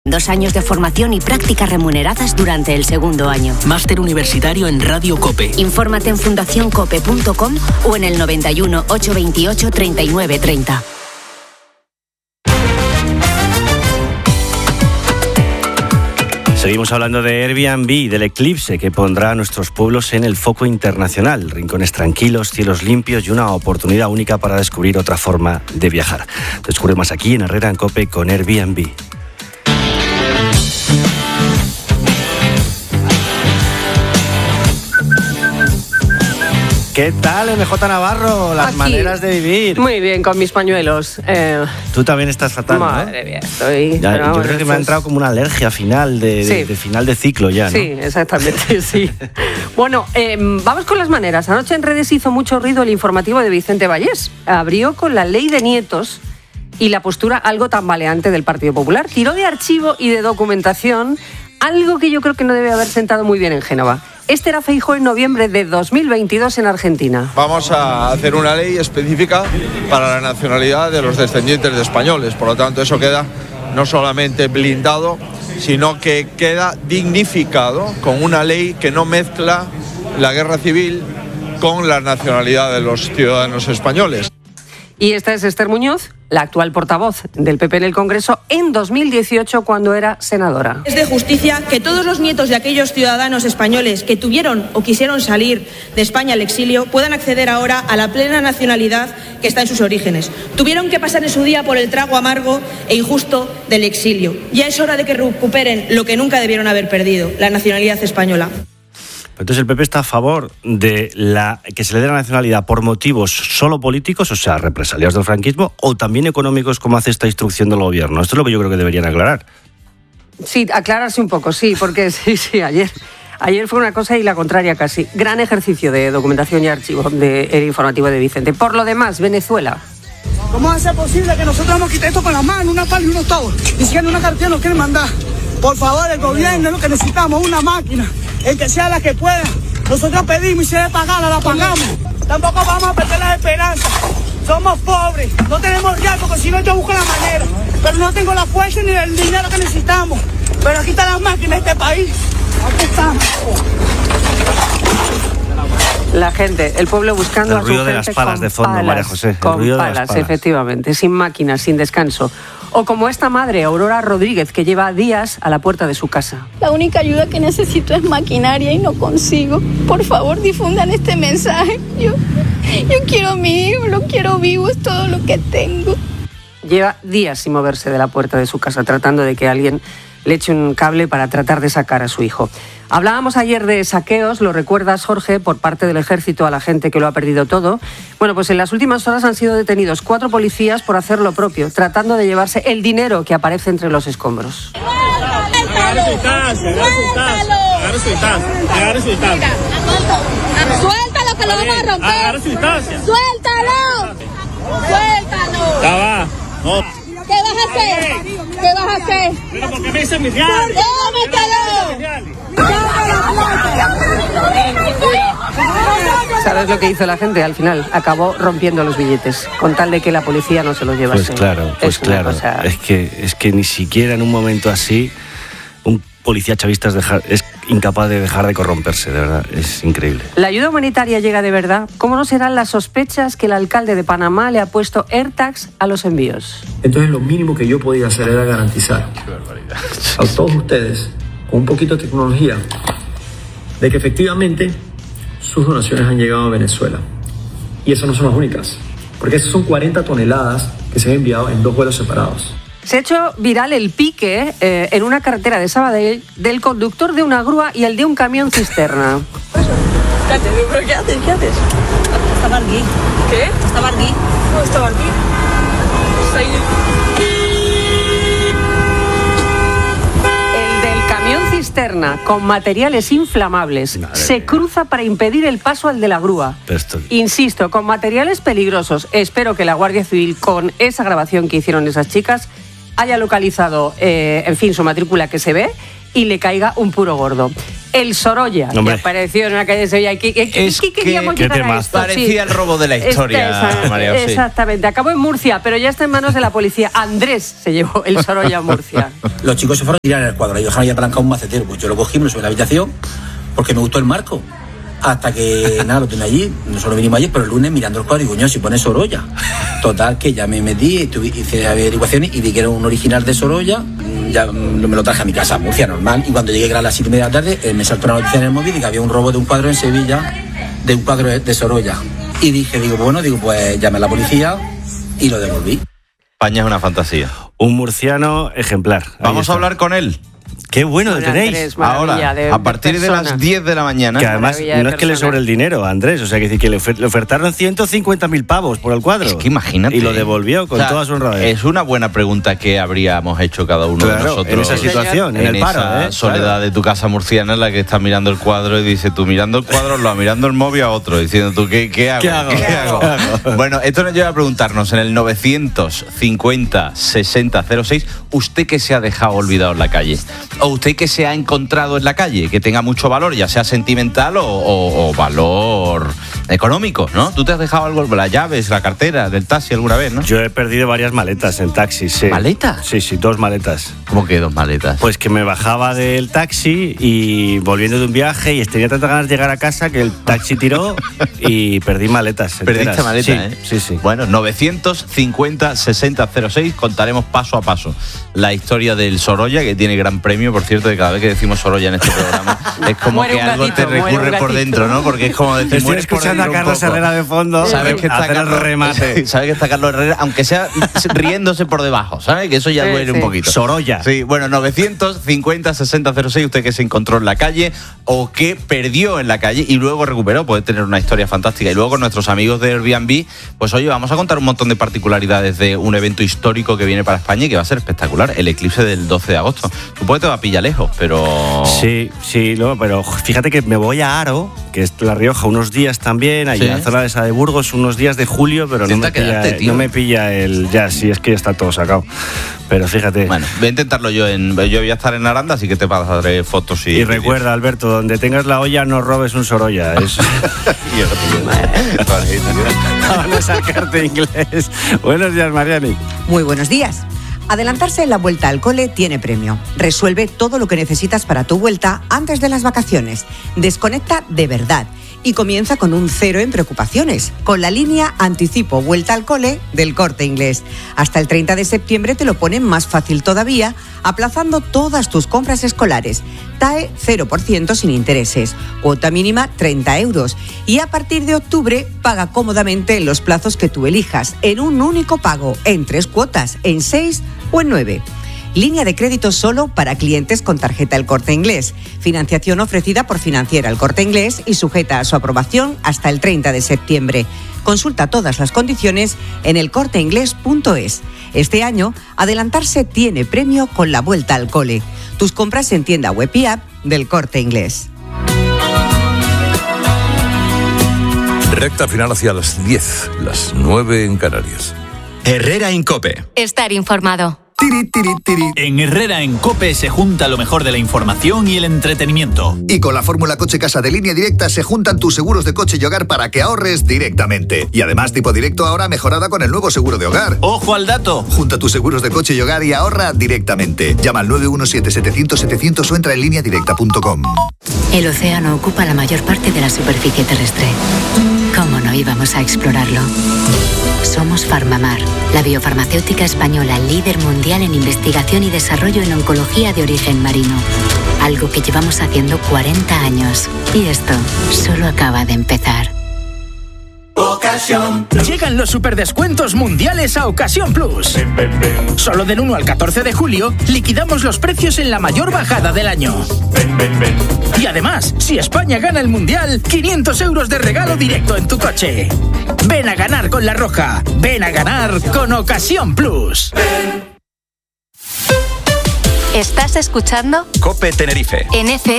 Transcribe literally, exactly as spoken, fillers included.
Dos años de formación y prácticas remuneradas durante el segundo año. Máster universitario en Radio COPE. Infórmate en fundación cope punto com o en el noventa y uno, ochocientos veintiocho, treinta y nueve treinta. Seguimos hablando de Airbnb, del eclipse que pondrá a nuestros pueblos en el foco internacional. Rincones tranquilos, cielos limpios y una oportunidad única para descubrir otra forma de viajar. Descubre más aquí en Herrera en COPE con Airbnb. ¿Qué tal, M J Navarro? Las Aquí, maneras de vivir. Muy bien, con mis pañuelos. Eh, Tú también estás fatal, madre ¿no? mía, estoy... Ya, pero yo vamos, creo que me ha es- entrado como una alergia final de, Sí. de, de final de ciclo ya, ¿no? Sí, exactamente, sí. Bueno, eh, vamos con las maneras. Anoche en redes hizo mucho ruido el informativo de Vicente Vallés. Abrió con la ley de nietos y la postura algo tambaleante del Partido Popular. Tiró de archivo y de documentación algo que yo creo que no debe haber sentado muy bien en Génova. Este era Feijóo en noviembre de dos mil veintidós en Argentina. Vamos a hacer una ley específica para la nacionalidad de los descendientes de españoles. Por lo tanto, eso queda no solamente blindado, sino que queda dignificado con una ley que no mezcla la guerra civil con la nacionalidad de los ciudadanos españoles. Y esta es Esther Muñoz, la actual portavoz del P P en el Congreso en dos mil dieciocho cuando era senadora. Es de justicia que todos los nietos de aquellos ciudadanos españoles que tuvieron o quisieron salir de España al exilio puedan acceder ahora a la plena nacionalidad que está en sus orígenes. Tuvieron que pasar en su día por el trago amargo e injusto del exilio. Ya es hora de que recuperen lo que nunca debieron haber perdido, la nacionalidad española. Entonces el P P está a favor de la que se le dé la nacionalidad por motivos solo políticos, o sea, represaliados del franquismo, o también económicos, como hace esta instrucción del gobierno. Esto es lo que yo creo que deberían aclarar. Sí, aclararse un poco, sí, porque sí, sí, ayer, ayer fue una cosa y la contraria casi. Gran ejercicio de documentación y archivo del informativo de Vicente. Por lo demás, Venezuela. ¿Cómo va a ser posible que nosotros nos quitemos esto con las manos, una pala y unos tabos? Y si una cartera nos quieren mandar. Por favor, el gobierno es lo que necesitamos, una máquina, el que sea la que pueda. Nosotros pedimos y si debe pagarla, la pagamos. Tampoco vamos a perder la esperanza. Somos pobres, no tenemos ya, porque si no yo busco la manera. Pero no tengo la fuerza ni el dinero que necesitamos. Pero aquí están las máquinas de este país. Aquí estamos. La gente, el pueblo buscando El a su ruido de gente las palas con de fondo, palas, María José, el con ruido de las palas, palas. efectivamente, sin máquinas, sin descanso. O como esta madre, Aurora Rodríguez, que lleva días a la puerta de su casa. La única ayuda que necesito es maquinaria y no consigo. Por favor, difundan este mensaje. Yo, yo quiero a mi hijo, lo quiero vivo, es todo lo que tengo. Lleva días sin moverse de la puerta de su casa, tratando de que alguien le eche un cable para tratar de sacar a su hijo. Hablábamos ayer de saqueos, lo recuerdas, Jorge, por parte del ejército a la gente que lo ha perdido todo. Bueno, pues en las últimas horas han sido detenidos cuatro policías por hacer lo propio, tratando de llevarse el dinero que aparece entre los escombros. Agarre su taza, agarre su taza, agarre su taza, agarre su taza. Suéltalo que lo vamos a romper. Agarre su taza. Suéltalo. Suéltalo. Ya va. No. ¿Qué vas a hacer? ¿Qué vas a hacer? Pero ¿por qué me dicen mis reales? ¿Sabes lo que hizo la gente? Al final acabó rompiendo los billetes, con tal de que la policía no se los llevase. Pues claro, pues Es una claro. cosa- Es que, es que ni siquiera en un momento así un policía chavista es, dejar- es incapaz de dejar de corromperse, de verdad. Es increíble. ¿La ayuda humanitaria llega de verdad? ¿Cómo no serán las sospechas que el alcalde de Panamá le ha puesto AirTags a los envíos? Entonces lo mínimo que yo podía hacer era garantizar a todos ustedes, con un poquito de tecnología, de que efectivamente sus donaciones han llegado a Venezuela. Y esas no son las únicas, porque esas son cuarenta toneladas que se han enviado en dos vuelos separados. Se ha hecho viral el pique eh, en una carretera de Sabadell del conductor de una grúa y el de un camión cisterna. ¿Pero qué haces? ¿Qué haces? Estaba aquí. ¿Qué? Estaba aquí. No, estaba aquí. El del camión cisterna con materiales inflamables Madre se mía. cruza para impedir el paso al de la grúa. Pero esto- Insisto, con materiales peligrosos. Espero que la Guardia Civil, con esa grabación que hicieron esas chicas, haya localizado, eh, en fin, su matrícula que se ve y le caiga un puro gordo. El Sorolla, Hombre. que apareció en una calle de Sevilla. ¿Qué, qué, qué, Es qué queríamos que- llegar ¿qué a tema? esto? Parecía Sí. el robo de la historia, Esta- María José. Exactamente. Acabó en Murcia, pero ya está en manos de la policía. Andrés se llevó el Sorolla a Murcia. Los chicos se fueron a tirar el cuadro y dejaron ahí apalancado un macetero. Pues yo lo cogí, me lo subí a la habitación porque me gustó el marco. Hasta que, nada, lo tenía allí. Nosotros vinimos ayer, pero el lunes mirando el cuadro y digo, coño, si pone Sorolla. Total, que ya me metí, estuve, hice averiguaciones y vi que era un original de Sorolla. Ya mm, me lo traje a mi casa, a Murcia, normal. Y cuando llegué, que era a las siete y media de la tarde, eh, me saltó una noticia en el móvil y que había un robo de un cuadro en Sevilla, de un cuadro de, de Sorolla. Y dije, digo, bueno, digo, pues llamé a la policía y lo devolví. España es una fantasía. Un murciano ejemplar. Ahí Vamos está. a hablar con él. Qué bueno lo Bueno, tenéis. Andrés, maravilla Ahora, de- a de partir de, persona. las diez de la mañana. Que además Maravilla de no es que le persona. sobre el dinero a Andrés, o sea, que, decir que le, ofer- le ofertaron ciento cincuenta mil pavos por el cuadro. Es que imagínate. Y lo devolvió con O sea, toda su honradez. Es una buena pregunta que habríamos hecho cada uno Claro, de nosotros. en esa situación, en, en el paro. esa ¿eh? soledad Claro. de tu casa murciana en la que estás mirando el cuadro y dice tú mirando el cuadro, lo mirando el móvil a otro, diciendo tú, ¿qué, qué hago? ¿Qué hago? ¿Qué hago? Bueno, esto nos lleva a preguntarnos en el novecientos cincuenta sesenta cero seis, ¿usted que se ha dejado olvidado en la calle? ¿O usted que se ha encontrado en la calle, que tenga mucho valor, ya sea sentimental o, o- o valor económico, ¿no? ¿Tú te has dejado algo, las llaves, la cartera del taxi alguna vez, no? Yo he perdido varias maletas en taxi, sí. ¿Maletas? Sí, sí, dos maletas. ¿Cómo que dos maletas? Pues que me bajaba del taxi y volviendo de un viaje y tenía tantas ganas de llegar a casa que el taxi tiró y perdí maletas enteras. Perdiste maleta, sí, ¿eh? Sí, sí. Bueno, novecientos cincuenta sesenta cero seis, contaremos paso a paso la historia del Sorolla, que tiene gran premio, por cierto, de cada vez que decimos Sorolla en este programa, es como Muere que un algo gatito, te muere un recurre por gatito. dentro, ¿no? Porque es como decir, Estoy mueres por escuchando a dentro un Carlos poco. Herrera de fondo. Sabes que está hacer el Carlos, remate. sabes que está Carlos Herrera, aunque sea riéndose por debajo, ¿sabes? Que eso ya Sí, duele sí. un poquito. Sorolla. Sí, bueno, novecientos cincuenta sesenta cero seis, usted que se encontró en la calle o que perdió en la calle y luego recuperó, puede tener una historia fantástica. Y luego con nuestros amigos de Airbnb, pues oye, vamos a contar un montón de particularidades de un evento histórico que viene para España y que va a ser espectacular, el eclipse del doce de agosto. Supongo que te va a pillar lejos, pero... Sí, sí, no, pero fíjate que me voy a Aro, que es La Rioja, unos días también, allá Sí. en la zona de esa de Burgos, unos días de julio, pero no Intenta me, pilla, quedarte, tío. no me pilla el... Ya, sí, es que ya está todo sacado. Pero fíjate. Bueno, voy a intentarlo yo. En, yo voy a estar en Aranda, así que te pasaré fotos y... Y recuerda, Alberto, donde tengas la olla no robes un Sorolla. Es... Vamos al Corte Inglés. Buenos días, Mariani. Muy buenos días. Adelantarse en la vuelta al cole tiene premio. Resuelve todo lo que necesitas para tu vuelta antes de las vacaciones. Desconecta de verdad y comienza con un cero en preocupaciones, con la línea Anticipo Vuelta al Cole del Corte Inglés. Hasta el treinta de septiembre te lo ponen más fácil todavía, aplazando todas tus compras escolares. T A E cero por ciento sin intereses, cuota mínima treinta euros y a partir de octubre paga cómodamente en los plazos que tú elijas, en un único pago, en tres cuotas, en seis o en nueve. Línea de crédito solo para clientes con tarjeta El Corte Inglés. Financiación ofrecida por Financiera El Corte Inglés y sujeta a su aprobación hasta el treinta de septiembre. Consulta todas las condiciones en el corte inglés punto es. Este año, adelantarse tiene premio con la vuelta al cole. Tus compras en tienda web y app del Corte Inglés. Recta final hacia las diez, las nueve en Canarias. Herrera en COPE. Estar informado. En Herrera en COPE se junta lo mejor de la información y el entretenimiento. Y con la fórmula Coche Casa de Línea Directa se juntan tus seguros de coche y hogar para que ahorres directamente. Y además tipo directo ahora mejorada con el nuevo seguro de hogar. ¡Ojo al dato! Junta tus seguros de coche y hogar y ahorra directamente. Llama al nueve uno siete, setecientos, setecientos o entra en línea directa punto com. El océano ocupa la mayor parte de la superficie terrestre. ¿Cómo no íbamos a explorarlo? Somos Farmamar, la biofarmacéutica española líder mundial en investigación y desarrollo en oncología de origen marino. Algo que llevamos haciendo cuarenta años. Y esto solo acaba de empezar. Ocasión. Llegan los superdescuentos mundiales a Ocasión Plus. Ven, ven, ven. Solo del uno al catorce de julio liquidamos los precios en la mayor bajada del año. Ven, ven, ven. Y además, si España gana el mundial, quinientos euros de regalo directo en tu coche. Ven a ganar con La Roja. Ven a ganar con Ocasión Plus. ¿Estás escuchando? COPE Tenerife. En F